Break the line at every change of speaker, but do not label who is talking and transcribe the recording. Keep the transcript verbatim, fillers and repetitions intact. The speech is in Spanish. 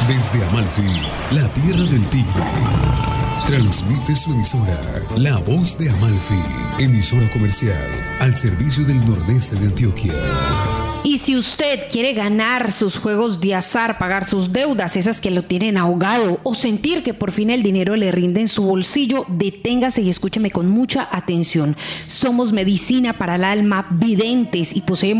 Desde Amalfi, la tierra del tigre, transmite su emisora, La Voz de Amalfi, emisora comercial al servicio del nordeste de Antioquia.
Y si usted quiere ganar sus juegos de azar, pagar sus deudas, esas que lo tienen ahogado, o sentir que por fin el dinero le rinde en su bolsillo, deténgase y escúcheme con mucha atención. Somos medicina para el alma, videntes, y poseemos